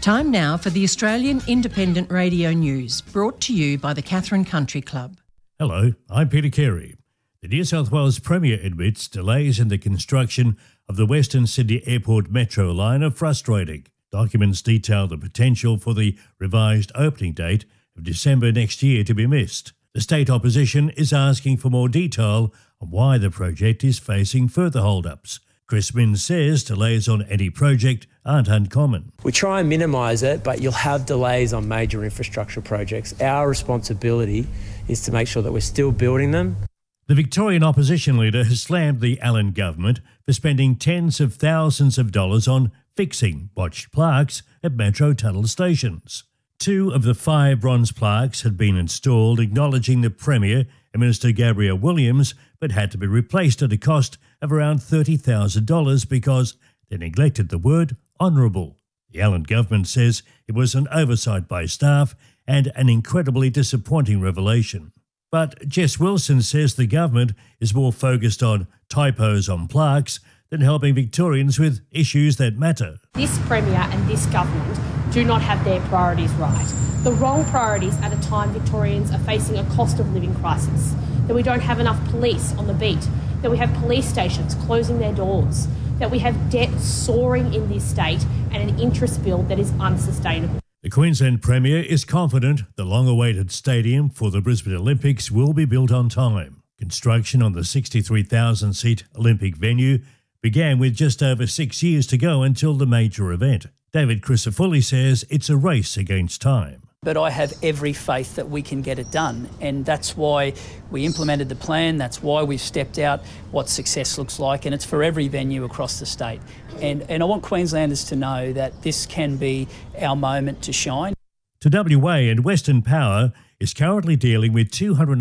Time now for the Australian Independent Radio News, brought to you by the Katherine Country Club. Hello, I'm Peter Carey. The New South Wales Premier admits delays in the construction of the Western Sydney Airport Metro line are frustrating. Documents detail the potential for the revised opening date of December next year to be missed. The state opposition is asking for more detail on why the project is facing further hold-ups. Chris Minns says delays on any project aren't uncommon. We try and minimise it, but you'll have delays on major infrastructure projects. Our responsibility is to make sure that we're still building them. The Victorian opposition leader has slammed the Allen government for spending tens of thousands of dollars on fixing botched plaques at Metro tunnel stations. 2 of the 5 bronze plaques had been installed acknowledging the Premier and Minister Gabrielle Williams, but had to be replaced at a cost of around $30,000 because they neglected the word honourable. The Allen government says it was an oversight by staff and an incredibly disappointing revelation. But Jess Wilson says the government is more focused on typos on plaques than helping Victorians with issues that matter. This Premier and this government do not have their priorities right. The wrong priorities at a time Victorians are facing a cost of living crisis, that we don't have enough police on the beat, that we have police stations closing their doors, that we have debt soaring in this state and an interest bill that is unsustainable. The Queensland Premier is confident the long-awaited stadium for the Brisbane Olympics will be built on time. Construction on the 63,000-seat Olympic venue began with just over 6 years to go until the major event. David Crisafulli says it's a race against time. But I have every faith that we can get it done, and that's why we implemented the plan. That's why we've stepped out what success looks like, and it's for every venue across the state. And I want Queenslanders to know that this can be our moment to shine. To WA, and Western Power is currently dealing with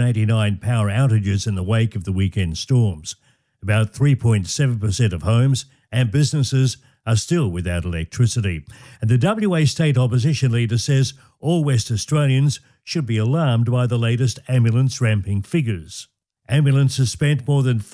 289 power outages in the wake of the weekend storms. About 3.7% of homes and businesses are still without electricity. And the WA state opposition leader says all West Australians should be alarmed by the latest ambulance ramping figures. Ambulances spent more than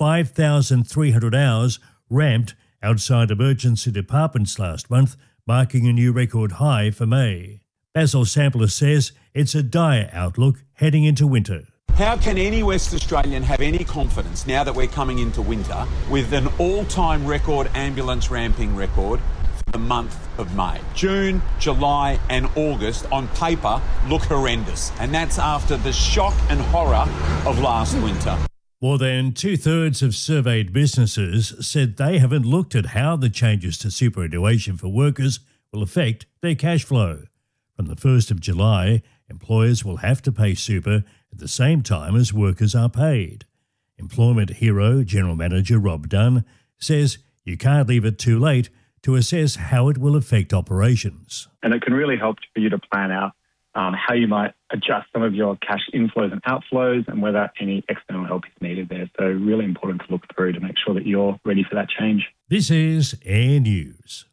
5,300 hours ramped outside emergency departments last month, marking a new record high for May. Basil Sampler says it's a dire outlook heading into winter. How can any West Australian have any confidence now that we're coming into winter with an all-time record ambulance ramping record for the month of May? June, July and August on paper look horrendous, and that's after the shock and horror of last winter. More than 2/3 of surveyed businesses said they haven't looked at how the changes to superannuation for workers will affect their cash flow. From the 1st of July, employers will have to pay super at the same time as workers are paid. Employment Hero General Manager Rob Dunn says you can't leave it too late to assess how it will affect operations. And it can really help for you to plan out how you might adjust some of your cash inflows and outflows and whether any external help is needed there. So really important to look through to make sure that you're ready for that change. This is Air News.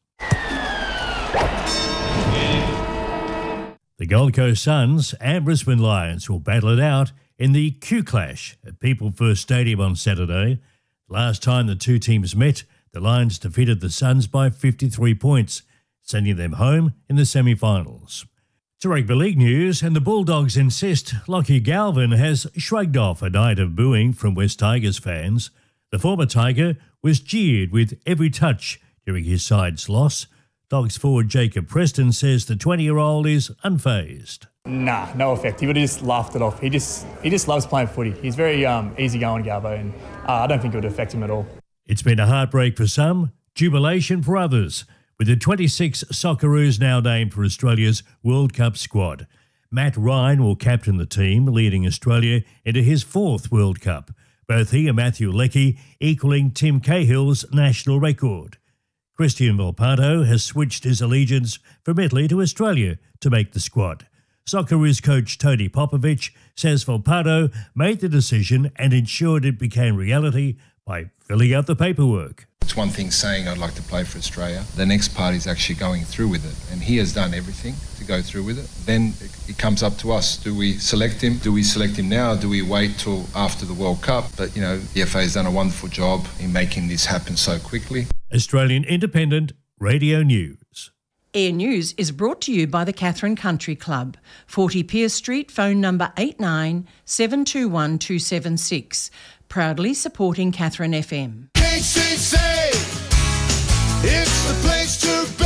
The Gold Coast Suns and Brisbane Lions will battle it out in the Q-Clash at People First Stadium on Saturday. Last time the two teams met, the Lions defeated the Suns by 53 points, sending them home in the semi-finals. To rugby league news, and the Bulldogs insist Lockie Galvin has shrugged off a night of booing from West Tigers fans. The former Tiger was jeered with every touch during his side's loss. Dogs forward Jacob Preston says the 20-year-old is unfazed. Nah, no effect. He would have just laughed it off. He just loves playing footy. He's very easygoing, Garbo, and I don't think it would affect him at all. It's been a heartbreak for some, jubilation for others, with the 26 Socceroos now named for Australia's World Cup squad. Matt Ryan will captain the team, leading Australia into his 4th World Cup. Both he and Matthew Leckie equalling Tim Cahill's national record. Christian Volpato has switched his allegiance from Italy to Australia to make the squad. Socceroos coach Tony Popovich says Volpato made the decision and ensured it became reality by filling out the paperwork. It's one thing saying I'd like to play for Australia. The next part is actually going through with it, and he has done everything to go through with it. Then it comes up to us. Do we select him? Do we select him now? Do we wait till after the World Cup? But, you know, the FA has done a wonderful job in making this happen so quickly. Australian Independent Radio News. Air News is brought to you by the Katherine Country Club, 40 Pierce Street, phone number 89 721 276. Proudly supporting Katherine FM. KCC, it's the place to be.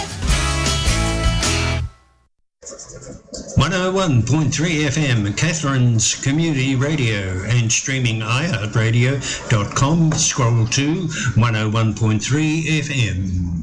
101.3 FM, Catherine's Community Radio, and streaming iHeartRadio.com. Scroll to 101.3 FM.